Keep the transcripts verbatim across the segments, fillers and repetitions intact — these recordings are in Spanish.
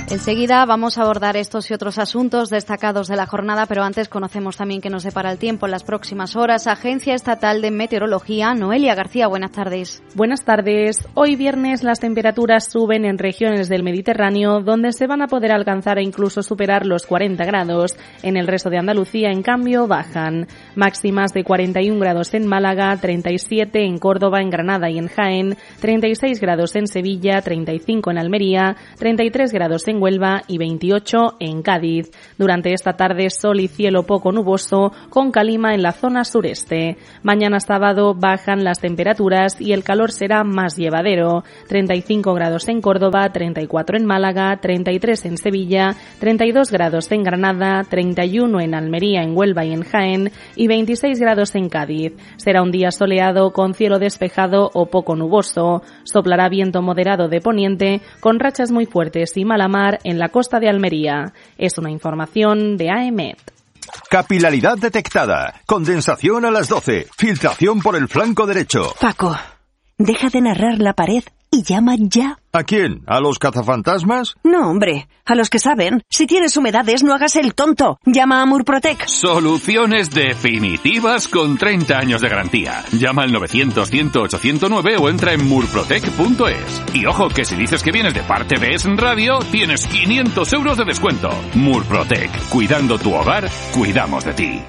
Enseguida vamos a abordar estos y otros asuntos destacados de la jornada, pero antes conocemos también qué nos depara el tiempo en las próximas horas. Agencia Estatal de Meteorología, Noelia García, buenas tardes. Buenas tardes. Hoy viernes las temperaturas suben en regiones del Mediterráneo, donde se van a poder alcanzar e incluso superar los cuarenta grados. En el resto de Andalucía, en cambio, bajan. Máximas de cuarenta y un grados en Málaga, treinta y siete en Córdoba, en Granada y en Jaén, treinta y seis grados en Sevilla, treinta y cinco en Almería, treinta y tres grados en Huelva y veintiocho en Cádiz. Durante esta tarde, sol y cielo poco nuboso, con calima en la zona sureste. Mañana sábado bajan las temperaturas y el calor será más llevadero. treinta y cinco grados en Córdoba, treinta y cuatro en Málaga, treinta y tres en Sevilla, treinta y dos grados en Granada, treinta y uno en Almería, en Huelva y en Jaén y veintiséis grados en Cádiz. Será un día soleado con cielo despejado o poco nuboso. Soplará viento moderado de poniente con rachas muy fuertes y mala mar en la costa de Almería. Es una información de A E M E T. Capilaridad detectada. Condensación a las doce. Filtración por el flanco derecho. Paco, deja de narrar la pared y llama ya. ¿A quién? ¿A los cazafantasmas? No, hombre, a los que saben. Si tienes humedades, no hagas el tonto. Llama a Murprotec. Soluciones definitivas con treinta años de garantía. Llama al novecientos, cien, ocho cero nueve o entra en murprotec punto es. Y ojo, que si dices que vienes de parte de Es Radio, tienes quinientos euros de descuento. Murprotec. Cuidando tu hogar, cuidamos de ti.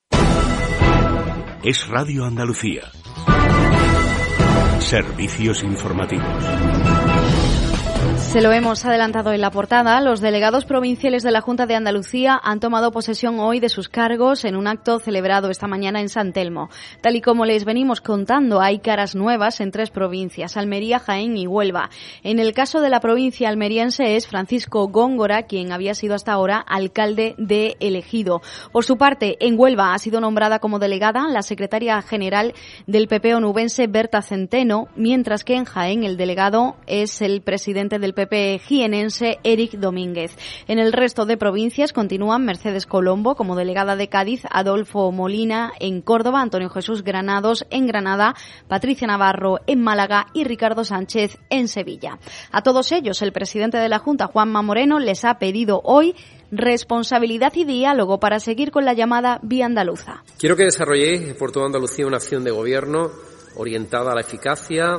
Es Radio Andalucía. Servicios informativos. Se lo hemos adelantado en la portada. Los delegados provinciales de la Junta de Andalucía han tomado posesión hoy de sus cargos en un acto celebrado esta mañana en San Telmo. Tal y como les venimos contando, hay caras nuevas en tres provincias, Almería, Jaén y Huelva. En el caso de la provincia almeriense es Francisco Góngora, quien había sido hasta ahora alcalde de El Ejido. Por su parte, en Huelva ha sido nombrada como delegada la secretaria general del P P onubense Berta Centeno, mientras que en Jaén el delegado es el presidente del P P jienense Eric Domínguez. En el resto de provincias continúan Mercedes Colombo como delegada de Cádiz, Adolfo Molina en Córdoba, Antonio Jesús Granados en Granada, Patricia Navarro en Málaga y Ricardo Sánchez en Sevilla. A todos ellos, el presidente de la Junta, Juanma Moreno, les ha pedido hoy responsabilidad y diálogo para seguir con la llamada vía andaluza. Quiero que desarrolléis por toda Andalucía una acción de gobierno orientada a la eficacia,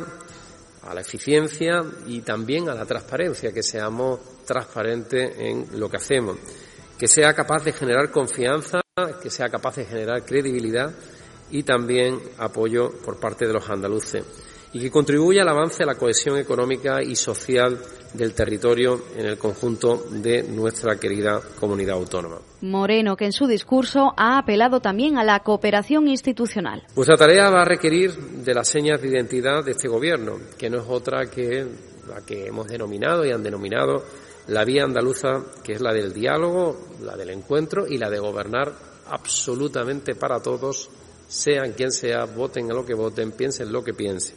a la eficiencia y también a la transparencia, que seamos transparentes en lo que hacemos, que sea capaz de generar confianza, que sea capaz de generar credibilidad y también apoyo por parte de los andaluces, y que contribuya al avance de la cohesión económica y social del territorio en el conjunto de nuestra querida comunidad autónoma. Moreno, que en su discurso ha apelado también a la cooperación institucional. Vuestra tarea va a requerir de las señas de identidad de este gobierno, que no es otra que la que hemos denominado y han denominado la vía andaluza, que es la del diálogo, la del encuentro y la de gobernar absolutamente para todos, sean quien sea, voten a lo que voten, piensen lo que piensen.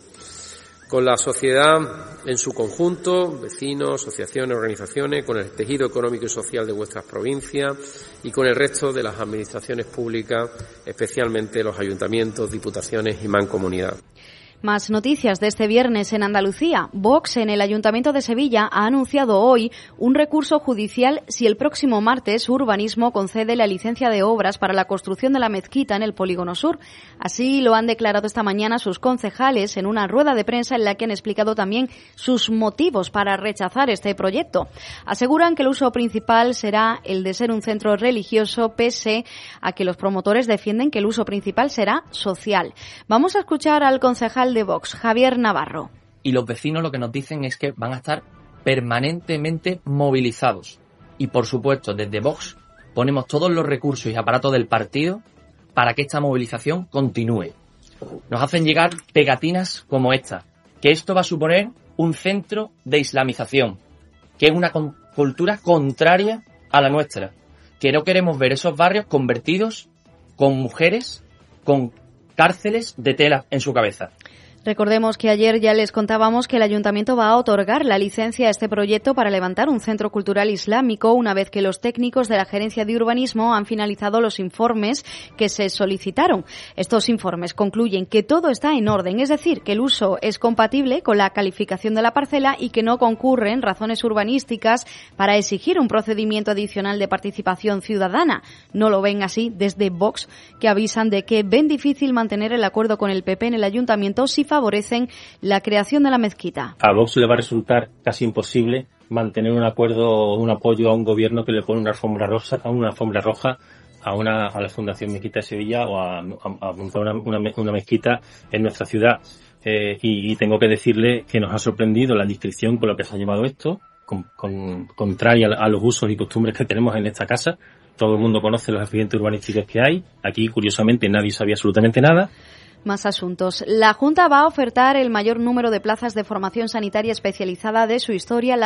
Con la sociedad en su conjunto, vecinos, asociaciones, organizaciones, con el tejido económico y social de vuestras provincias y con el resto de las administraciones públicas, especialmente los ayuntamientos, diputaciones y mancomunidad. Más noticias de este viernes en Andalucía. Vox en el Ayuntamiento de Sevilla ha anunciado hoy un recurso judicial si el próximo martes Urbanismo concede la licencia de obras para la construcción de la mezquita en el Polígono Sur. Así lo han declarado esta mañana sus concejales en una rueda de prensa en la que han explicado también sus motivos para rechazar este proyecto. Aseguran que el uso principal será el de ser un centro religioso, pese a que los promotores defienden que el uso principal será social. Vamos a escuchar al concejal de Vox, Javier Navarro. Y los vecinos lo que nos dicen es que van a estar permanentemente movilizados. Y por supuesto, desde Vox ponemos todos los recursos y aparatos del partido para que esta movilización continúe. Nos hacen llegar pegatinas como esta, que esto va a suponer un centro de islamización, que es una con- cultura contraria a la nuestra, que no queremos ver esos barrios convertidos con mujeres, con cárceles de tela en su cabeza. Recordemos que ayer ya les contábamos que el Ayuntamiento va a otorgar la licencia a este proyecto para levantar un centro cultural islámico una vez que los técnicos de la Gerencia de Urbanismo han finalizado los informes que se solicitaron. Estos informes concluyen que todo está en orden, es decir, que el uso es compatible con la calificación de la parcela y que no concurren razones urbanísticas para exigir un procedimiento adicional de participación ciudadana. No lo ven así desde Vox, que avisan de que ven difícil mantener el acuerdo con el P P en el Ayuntamiento si favorecen la creación de la mezquita. A Vox le va a resultar casi imposible mantener un acuerdo o un apoyo a un gobierno que le pone una alfombra roja, a una alfombra roja a una a la Fundación Mezquita de Sevilla o a, a, a montar una, una, una mezquita en nuestra ciudad. Eh, y, y tengo que decirle que nos ha sorprendido la discreción con lo que se ha llevado esto, con, con, contraria a, a los usos y costumbres que tenemos en esta casa. Todo el mundo conoce los accidentes urbanísticos que hay. Aquí, curiosamente, nadie sabía absolutamente nada. Más asuntos. La Junta va a ofertar el mayor número de plazas de formación sanitaria especializada de su historia.